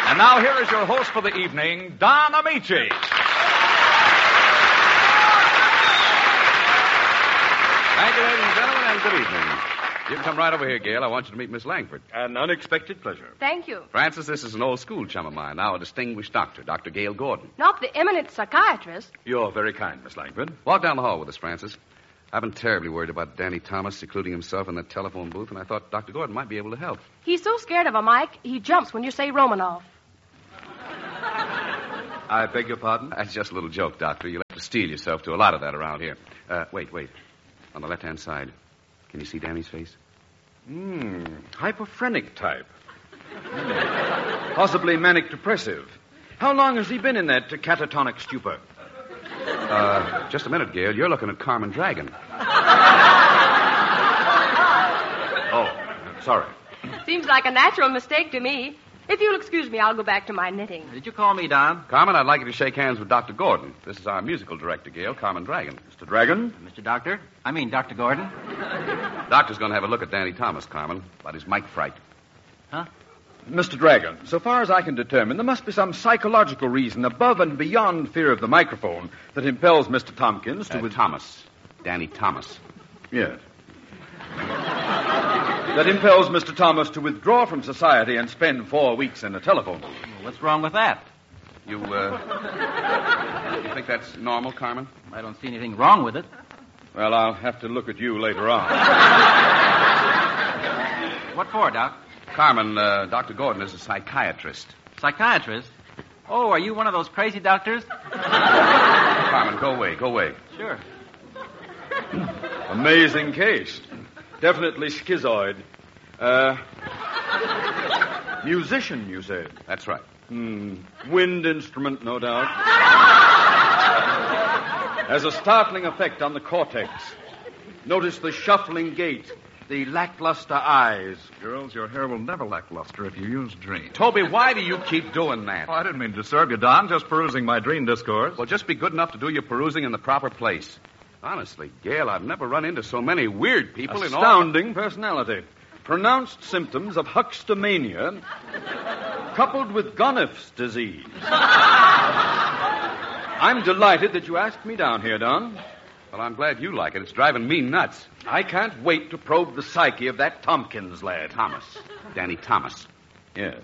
And now here is your host for the evening, Don Amici. Thank you, ladies and gentlemen, and good evening. You come right over here, Gail. I want you to meet Miss Langford. An unexpected pleasure. Thank you. Francis, this is an old school chum of mine, now a distinguished doctor, Dr. Gail Gordon. Not the eminent psychiatrist. You're very kind, Miss Langford. Walk down the hall with us, Francis. I've been terribly worried about Danny Thomas secluding himself in that telephone booth, and I thought Dr. Gordon might be able to help. He's so scared of a mic, he jumps when you say Romanoff. I beg your pardon? That's just a little joke, Doctor. You'll have to steel yourself to a lot of that around here. Wait. On the left-hand side. Can you see Danny's face? Hypophrenic type. Possibly manic-depressive. How long has he been in that catatonic stupor? Just a minute, Gail. You're looking at Carmen Dragon. Oh, sorry. Seems like a natural mistake to me. If you'll excuse me, I'll go back to my knitting. Did you call me, Don? Carmen, I'd like you to shake hands with Dr. Gordon. This is our musical director, Gail, Carmen Dragon. Mr. Dragon? Mr. Doctor? I mean, Dr. Gordon. Doctor's going to have a look at Danny Thomas, Carmen, about his mic fright. Huh? Mr. Dragon, so far as I can determine, there must be some psychological reason above and beyond fear of the microphone that impels Mr. Tompkins to... Thomas. Danny Thomas. Yes. That impels Mr. Thomas to withdraw from society and spend 4 weeks in a telephone booth. Well, what's wrong with that? You think that's normal, Carmen? I don't see anything wrong with it. Well, I'll have to look at you later on. What for, Doc? Carmen, Dr. Gordon is a psychiatrist. Psychiatrist? Oh, are you one of those crazy doctors? Carmen, go away. Sure. Amazing case. Definitely schizoid. Musician, you said? That's right. Wind instrument, no doubt. Has a startling effect on the cortex. Notice the shuffling gait, the lackluster eyes. Girls, your hair will never lack luster if you use Dreen. Toby, why do you keep doing that? Oh, I didn't mean to disturb you, Don. Just perusing my Dreen discourse. Well, just be good enough to do your perusing in the proper place. Honestly, Gail, I've never run into so many weird people in all... Astounding personality. Pronounced symptoms of huxtomania coupled with Goneff's disease. I'm delighted that you asked me down here, Don. Well, I'm glad you like it. It's driving me nuts. I can't wait to probe the psyche of that Tompkins lad. Thomas. Danny Thomas. Yes.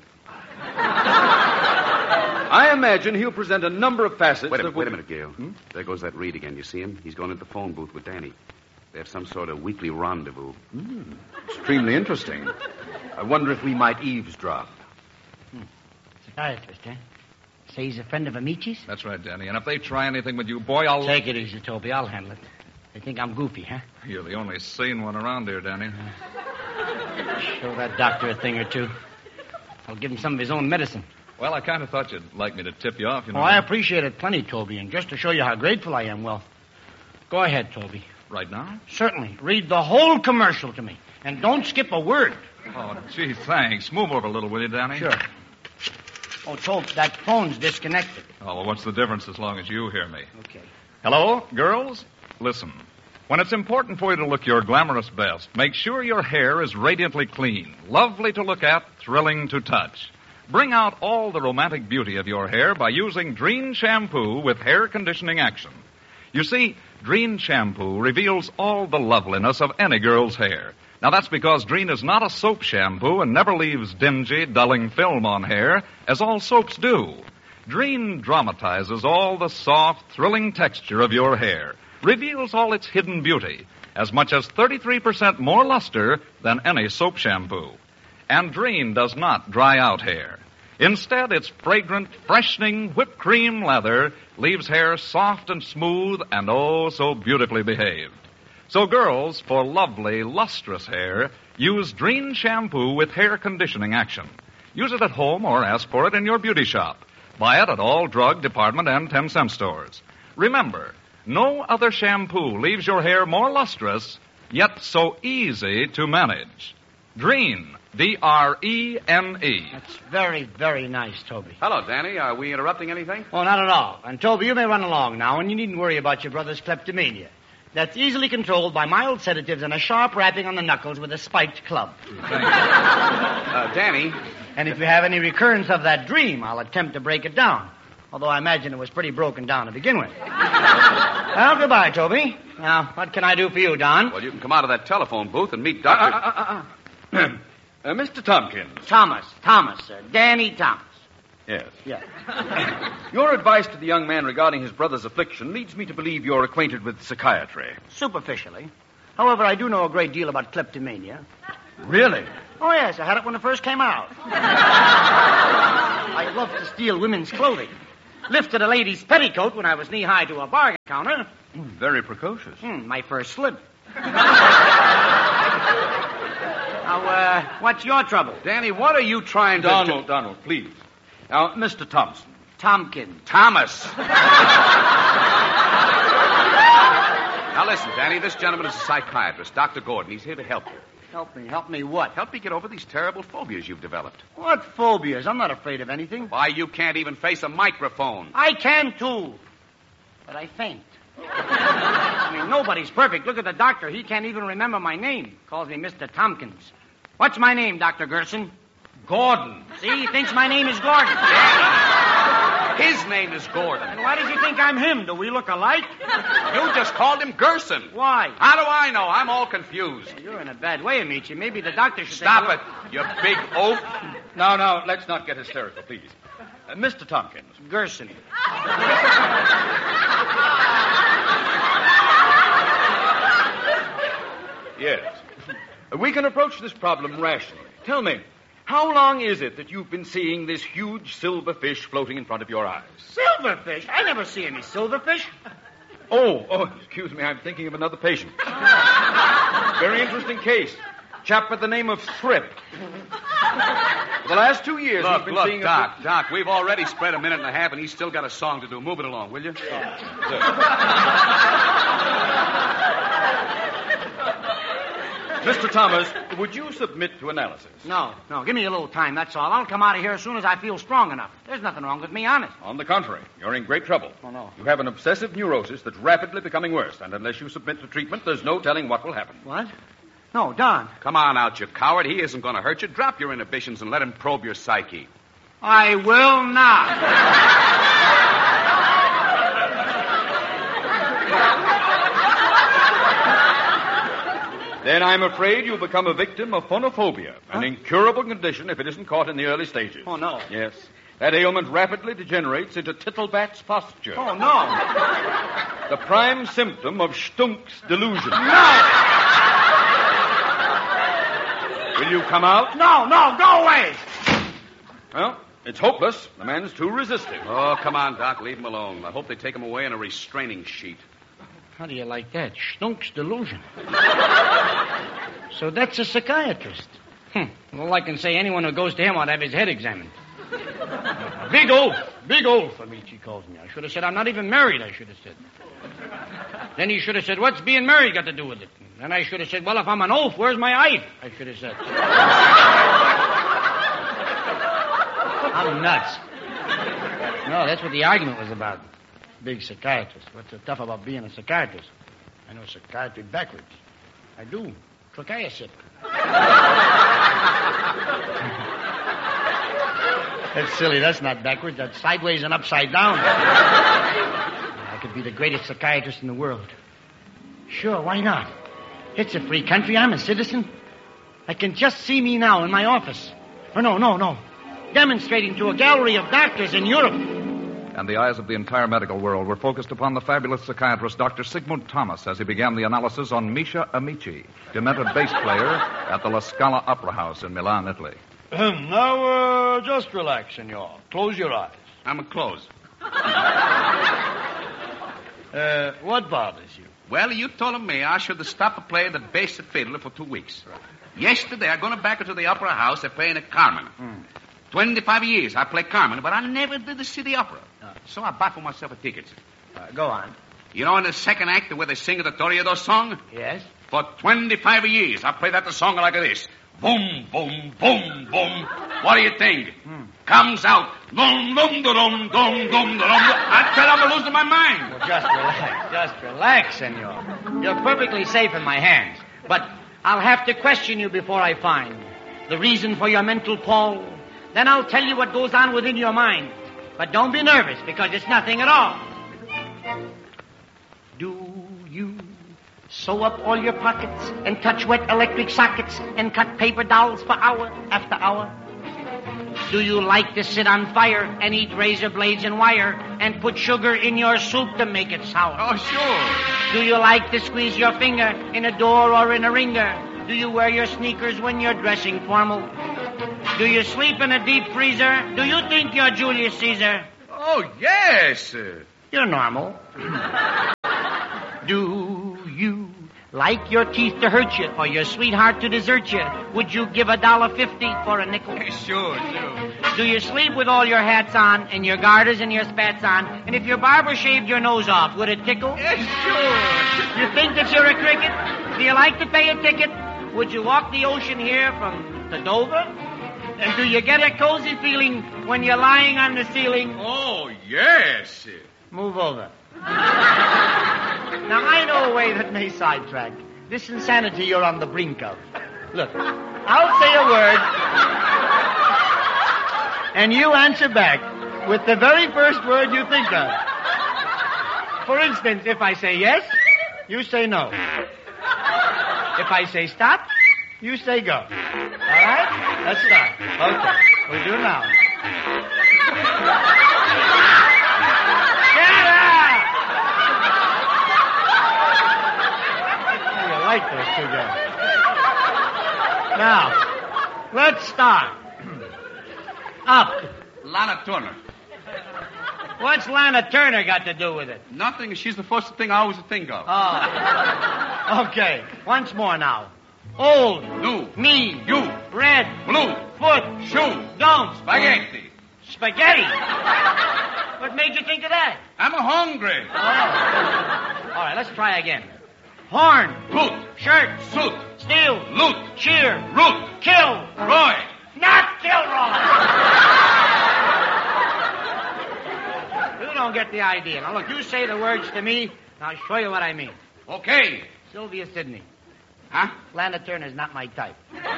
I imagine he'll present a number of facets Wait a minute, Gail. There goes that Reed again. You see him? He's going into the phone booth with Danny. They have some sort of weekly rendezvous. Extremely interesting. I wonder if we might eavesdrop. Psychiatrist, eh? Say he's a friend of Amici's? That's right, Danny. And if they try anything with you, boy, I'll... Take it easy, Toby. I'll handle it. They think I'm goofy, huh? You're the only sane one around here, Danny. Show that doctor a thing or two. I'll give him some of his own medicine. Well, I kind of thought you'd like me to tip you off, you know. Oh, I appreciate it plenty, Toby. And just to show you how grateful I am, well, go ahead, Toby. Right now? Certainly. Read the whole commercial to me. And don't skip a word. Oh, gee, thanks. Move over a little, will you, Danny? Sure. Oh, Toby, that phone's disconnected. Oh, well, what's the difference as long as you hear me? Okay. Hello, girls? Listen. When it's important for you to look your glamorous best, make sure your hair is radiantly clean, lovely to look at, thrilling to touch. Bring out all the romantic beauty of your hair by using Dreen shampoo with hair conditioning action. You see, Dreen shampoo reveals all the loveliness of any girl's hair. Now, that's because Dreen is not a soap shampoo and never leaves dingy, dulling film on hair, as all soaps do. Dreen dramatizes all the soft, thrilling texture of your hair, reveals all its hidden beauty, as much as 33% more luster than any soap shampoo. And Dreen does not dry out hair. Instead, its fragrant, freshening whipped cream lather leaves hair soft and smooth and oh so beautifully behaved. So girls, for lovely, lustrous hair, use Dreen shampoo with hair conditioning action. Use it at home or ask for it in your beauty shop. Buy it at all drug, department, and 10-cent stores. Remember, no other shampoo leaves your hair more lustrous, yet so easy to manage. Dreen, D-R-E-N-E. That's very, very nice, Toby. Hello, Danny. Are we interrupting anything? Oh, not at all. And, Toby, you may run along now, and you needn't worry about your brother's kleptomania. that's easily controlled by mild sedatives and a sharp rapping on the knuckles with a spiked club. Danny. And if you have any recurrence of that dream, I'll attempt to break it down. Although I imagine it was pretty broken down to begin with. Well, goodbye, Toby. Now, what can I do for you, Don? Well, you can come out of that telephone booth and meet Dr. Mr. Tompkins. Thomas, sir. Danny Thomas. Yes. Yes. Your advice to the young man regarding his brother's affliction leads me to believe you're acquainted with psychiatry. Superficially. However, I do know a great deal about kleptomania. Really? Oh, yes, I had it when it first came out. I loved to steal women's clothing. Lifted a lady's petticoat when I was knee-high to a bargain counter. Very precocious. My first slip. Now, what's your trouble? Danny, what are you trying to do? Donald, please. Now, Mr. Thompson. Tompkins. Thomas. Now, listen, Danny, this gentleman is a psychiatrist, Dr. Gordon. He's here to help you. Help me. Help me what? Help me get over these terrible phobias you've developed. What phobias? I'm not afraid of anything. Why, you can't even face a microphone. I can, too. But I faint. I mean, nobody's perfect. Look at the doctor. He can't even remember my name. Calls me Mr. Tompkins. What's my name, Dr. Gerson? Gordon. See, he thinks my name is Gordon. His name is Gordon. And why does he think I'm him? Do we look alike? You just called him Gerson. Why? How do I know? I'm all confused. You're in a bad way, Amici. Maybe the doctor should Stop it, you big oaf. Now, let's not get hysterical, please. Mr. Tompkins. Gerson. Yes. We can approach this problem rationally. Tell me, how long is it that you've been seeing this huge silver fish floating in front of your eyes? Silverfish? I never see any silverfish. Oh, excuse me, I'm thinking of another patient. Very interesting case. Chap by the name of Thrip. For the last 2 years, he's been seeing... Doc, we've already spread a minute and a half, and he's still got a song to do. Move it along, will you? Mr. Thomas, would you submit to analysis? No. Give me a little time, that's all. I'll come out of here as soon as I feel strong enough. There's nothing wrong with me, honest. On the contrary, you're in great trouble. Oh, no. You have an obsessive neurosis that's rapidly becoming worse, and unless you submit to treatment, there's no telling what will happen. What? No, Don. Come on out, you coward. He isn't going to hurt you. Drop your inhibitions and let him probe your psyche. I will not. Then I'm afraid you'll become a victim of phonophobia, an incurable condition if it isn't caught in the early stages. Oh, no. Yes. That ailment rapidly degenerates into tittlebat's posture. Oh, no. The prime symptom of Stunk's delusion. No. Will you come out? No, go away. Well, it's hopeless. The man's too resistive. Oh, come on, Doc. Leave him alone. I hope they take him away in a restraining sheet. How do you like that? Stunk's delusion. So that's a psychiatrist. Well, I can say anyone who goes to him ought to have his head examined. Big oaf, Amici calls me. I should have said, I'm not even married, I should have said. Then he should have said, what's being married got to do with it? Then I should have said, well, if I'm an oaf, where's my wife? I should have said. I'm nuts. No, that's what the argument was about. Big psychiatrist. What's so tough about being a psychiatrist? I know psychiatry backwards. I do. Trachea. That's silly. That's not backwards. That's sideways and upside down. I could be the greatest psychiatrist in the world. Sure, why not? It's a free country. I'm a citizen. I can just see me now in my office. Or no. Demonstrating to a gallery of doctors in Europe. And the eyes of the entire medical world were focused upon the fabulous psychiatrist Dr. Sigmund Thomas as he began the analysis on Misha Amici, demented bass player at the La Scala Opera House in Milan, Italy. Now, just relax, senor. Close your eyes. I'm closed. What bothers you? Well, you told me I should stop playing the bass and fiddle for 2 weeks. Right. Yesterday, I'm going back to the opera house and playing a Carmen. 25 years I play Carmen, but I never did see the opera. So I bought for myself a ticket. Go on. You know in the second act where they sing the Toreador song? Yes. For 25 years I play that song like this. Boom, boom, boom, boom. What do you think? comes out. Dum, dum, dum, dum, dum, dum, dum. I tell I'm losing my mind. Well, just relax, senor. You're perfectly safe in my hands. But I'll have to question you before I find the reason for your mental pall. Then I'll tell you what goes on within your mind. But don't be nervous, because it's nothing at all. Do you sew up all your pockets and touch wet electric sockets and cut paper dolls for hour after hour? Do you like to sit on fire and eat razor blades and wire and put sugar in your soup to make it sour? Oh, sure. Do you like to squeeze your finger in a door or in a ringer? Do you wear your sneakers when you're dressing formal? Do you sleep in a deep freezer? Do you think you're Julius Caesar? Oh, yes. You're normal. Do you like your teeth to hurt you or your sweetheart to desert you? Would you give $1.50 for a nickel? Sure. Do you sleep with all your hats on and your garters and your spats on? And if your barber shaved your nose off, would it tickle? Yes, sure. You think that you're a cricket? Do you like to pay a ticket? Would you walk the ocean here from the Dover? And do you get a cozy feeling when you're lying on the ceiling? Oh, yes. Move over. Now, I know a way that may sidetrack this insanity you're on the brink of. Look, I'll say a word, and you answer back with the very first word you think of. For instance, if I say yes, you say no. If I say stop, you say go. All right? Let's start. Okay. We'll do it now. Shut up! You like those two guys. Now, let's start. Up. Lana Turner. What's Lana Turner got to do with it? Nothing. She's the first thing I always think of. Oh. Okay. Once more now. Old. New. Me. You. Red. Blue. Foot. Shoe. Don't. Spaghetti. Spaghetti. What made you think of that? I'm hungry. Oh. All right, let's try again. Horn. Boot. Shirt. Suit. Steel. Loot. Cheer. Root. Kill. Roy. Not Kilroy. You don't get the idea. Now, look, you say the words to me, and I'll show you what I mean. Okay. Sylvia Sidney. Huh? Lana Turner's not my type.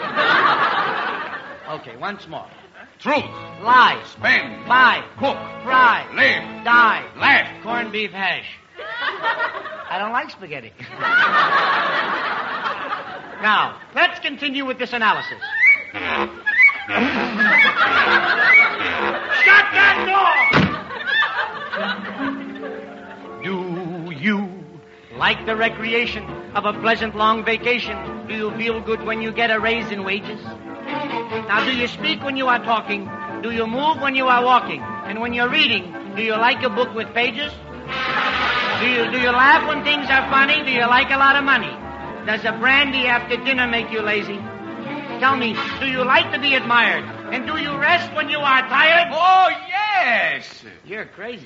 Okay, once more. Truth. Lie. Spend. Buy. Cook. Fry. Live. Die. Laugh. Corned beef hash. I don't like spaghetti. Now, let's continue with this analysis. Shut that door! Do you like the recreation of a pleasant long vacation? Do you feel good when you get a raise in wages? Now, do you speak when you are talking? Do you move when you are walking? And when you're reading, do you like a book with pages? Do you laugh when things are funny? Do you like a lot of money? Does a brandy after dinner make you lazy? Tell me, do you like to be admired? And do you rest when you are tired? Oh, yes. You're crazy.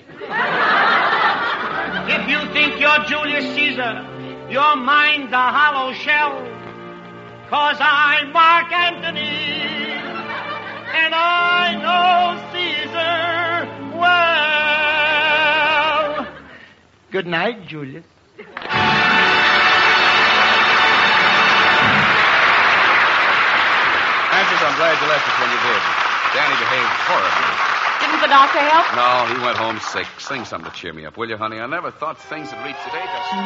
If you think you're Julius Caesar, your mind's a hollow shell. 'Cause I'm Mark Antony, and I know Caesar well. Good night, Julius. Francis, I'm glad you left us when you did. Danny behaved horribly. Didn't the doctor help? No, he went home sick. Sing something to cheer me up, will you, honey? I never thought things would reach today. Just